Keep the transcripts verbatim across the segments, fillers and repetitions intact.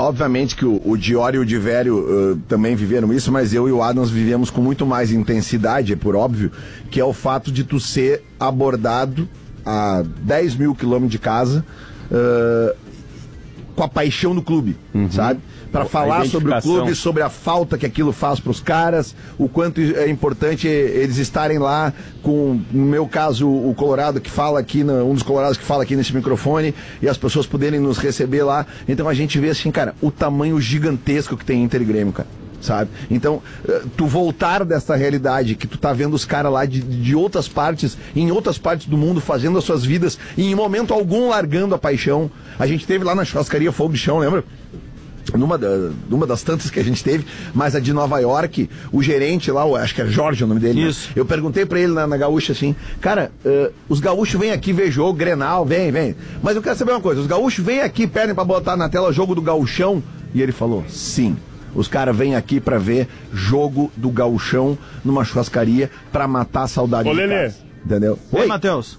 obviamente que o, o Diori e o Divério uh, também viveram isso, mas eu e o Adams vivemos com muito mais intensidade, é por óbvio, que é o fato de tu ser abordado a dez mil quilômetros de casa, uh, com a paixão do clube, uhum. sabe? Para falar sobre o clube, sobre a falta que aquilo faz para os caras, o quanto é importante eles estarem lá com, no meu caso, o Colorado que fala aqui, um dos Colorados que fala aqui nesse microfone, e as pessoas poderem nos receber lá. Então a gente vê assim, cara, o tamanho gigantesco que tem Inter e Grêmio, cara. Sabe? Então, tu voltar dessa realidade que tu tá vendo os caras lá de, de outras partes, em outras partes do mundo, fazendo as suas vidas e em momento algum largando a paixão. A gente teve lá na churrascaria Fogo de Chão, lembra? Numa, da, numa das tantas que a gente teve, mas a de Nova York, o gerente lá, acho que é Jorge o nome dele. Isso. Né? Eu perguntei pra ele na, na Gaúcha assim, cara, uh, os gaúchos vêm aqui ver jogo, Grenal, vem, vem. Mas eu quero saber uma coisa, os gaúchos vêm aqui, pedem pra botar na tela jogo do Gauchão? E ele falou, sim. Os caras vêm aqui pra ver jogo do Gauchão numa churrascaria pra matar a saudade. Ô, de Lelê. casa. Entendeu? Oi, Oi Matheus.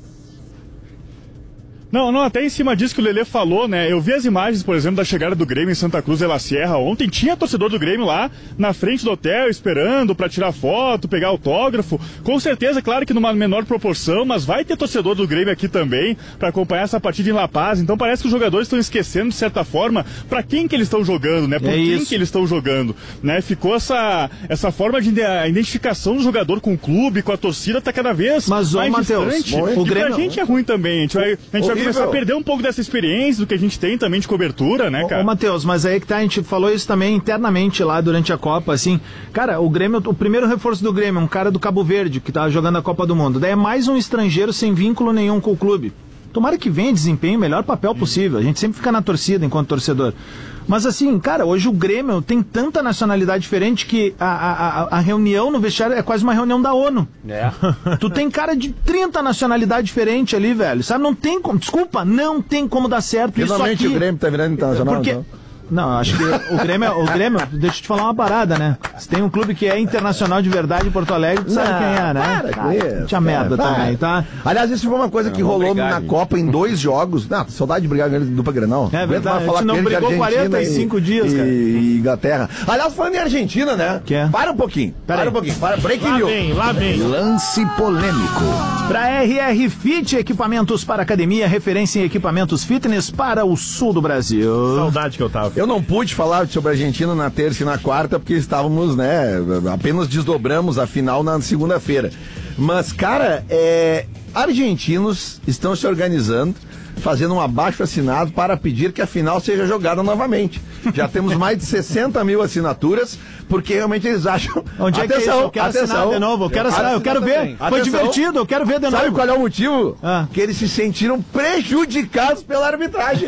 Não, não, até em cima disso que o Lelê falou, né? Eu vi as imagens, por exemplo, da chegada do Grêmio em Santa Cruz de la Sierra ontem. Tinha torcedor do Grêmio lá na frente do hotel, esperando pra tirar foto, pegar autógrafo. Com certeza, claro que numa menor proporção, mas vai ter torcedor do Grêmio aqui também pra acompanhar essa partida em La Paz. Então parece que os jogadores estão esquecendo, de certa forma, pra quem que eles estão jogando, né? Por é quem isso. que eles estão jogando, né? Ficou essa, essa forma de a identificação do jogador com o clube, com a torcida, tá cada vez mas, mais ô, Mateus, distante. bom, o Grêmio... pra gente é ruim também. A gente vai, a gente vai começar a perder um pouco dessa experiência do que a gente tem também de cobertura, né, cara? Ô, ô Matheus, mas aí que tá, a gente falou isso também internamente lá durante a Copa, assim, cara, o Grêmio, o primeiro reforço do Grêmio é um cara do Cabo Verde, que tá jogando a Copa do Mundo, daí é mais um estrangeiro sem vínculo nenhum com o clube. Tomara que venha desempenhe o melhor papel possível, a gente sempre fica na torcida enquanto torcedor. Mas assim, cara, hoje o Grêmio tem tanta nacionalidade diferente que a, a, a reunião no vestiário é quase uma reunião da ONU. É. Tu tem cara de trinta nacionalidades diferentes ali, velho. Sabe, não tem como, desculpa, não tem como dar certo isso aqui. Finalmente o Grêmio tá virando internacional. Porque... Então. Não, acho que o Grêmio, o Grêmio, deixa eu te falar uma parada, né? Se tem um clube que é internacional de verdade em Porto Alegre, tu sabe não, quem é, né? Para com isso. Tinha merda para. também, tá? Aliás, isso foi uma coisa que não, rolou brigar, na gente. Copa em dois jogos. Não, saudade de brigar com ele dupla Grenal. É verdade, a gente não brigou quarenta e cinco dias, e, cara. E Inglaterra. Aliás, falando em Argentina, né? Que é? Para um pouquinho, Pera para aí. um pouquinho, para, break lá news. Vem, lá vem. Lance polêmico. Pra R R Fit, equipamentos para academia, referência em equipamentos fitness para o sul do Brasil. Saudade que eu tava. Eu não pude falar sobre a Argentina na terça e na quarta, porque estávamos, né, apenas desdobramos a final na segunda-feira. Mas, cara, é, argentinos estão se organizando, fazendo um abaixo-assinado para pedir que a final seja jogada novamente. Já temos mais de sessenta mil assinaturas, porque realmente eles acham... Onde é atenção, que é isso? Eu quero atenção, assinar de novo, eu quero assinar, eu quero ver. Foi atenção. divertido, eu quero ver de novo. Sabe qual é o motivo? Ah. Que eles se sentiram prejudicados pela arbitragem.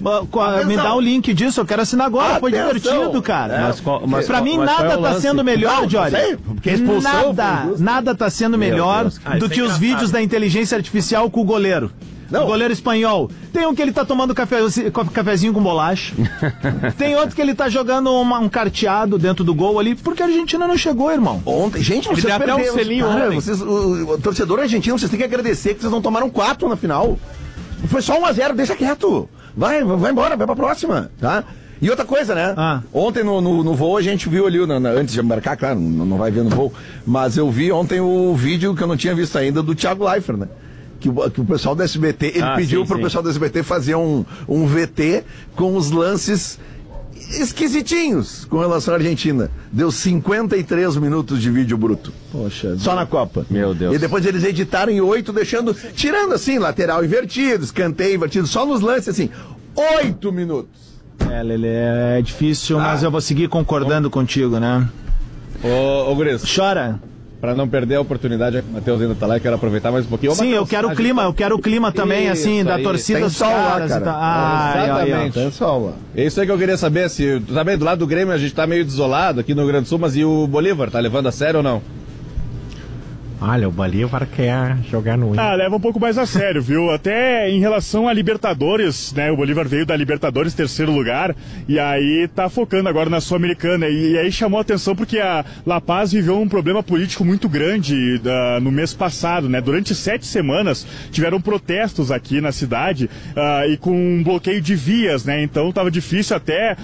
Me dá o link disso, eu quero assinar agora. Atenção. Foi divertido, cara. É, mas, mas, pra mim, mas nada é tá sendo melhor, Jory. Nada, nada tá sendo melhor ah, do que os vídeos da inteligência artificial com o goleiro. Não. O goleiro espanhol. Tem um que ele tá tomando café, cafezinho com bolacha. Tem outro que ele tá jogando uma, um carteado dentro do gol ali, porque a Argentina não chegou, irmão. Ontem, gente, vocês perderam um selinho cara, ontem. Vocês, o, o torcedor argentino, vocês têm que agradecer que vocês não tomaram quatro na final. Foi só um a zero, deixa quieto. Vai, vai embora, vai pra próxima, tá? E outra coisa, né? Ah. Ontem no, no, no voo a gente viu ali, na, na, antes de embarcar, claro, não, não vai ver no voo, mas eu vi ontem o vídeo que eu não tinha visto ainda do Thiago Leifert, né? Que, que o pessoal do S B T, ele ah, pediu sim, pro sim. pessoal do S B T fazer um, um V T com os lances esquisitinhos com relação à Argentina. Deu cinquenta e três minutos de vídeo bruto. Poxa. Só na Copa. Meu Deus. E depois eles editaram em oito, deixando, tirando assim, lateral invertido, escanteio invertido, só nos lances assim, oito minutos. É, Lelê, é difícil, ah. mas eu vou seguir concordando oh. contigo, né? Ô, ô Gris. Chora. Pra não perder a oportunidade, o Matheus ainda tá lá, eu quero aproveitar mais um pouquinho. Ô, Sim, Mateus, eu quero o clima, eu quero o clima também, isso assim, da aí. torcida tem dos sol caras lá, cara. e tal. Ah, exatamente. Tem sol lá. É isso aí que eu queria saber, se também do lado do Grêmio a gente tá meio desolado aqui no Rio Grande do Sul, mas e o Bolívar, tá levando a sério ou não? Olha, o Bolívar quer jogar no... Ah, leva um pouco mais a sério, viu? Até em relação a Libertadores, né? O Bolívar veio da Libertadores, terceiro lugar, e aí tá focando agora na Sul-Americana. E, e aí chamou a atenção porque a La Paz viveu um problema político muito grande uh, no mês passado, né? Durante sete semanas tiveram protestos aqui na cidade uh, e com um bloqueio de vias, né? Então tava difícil até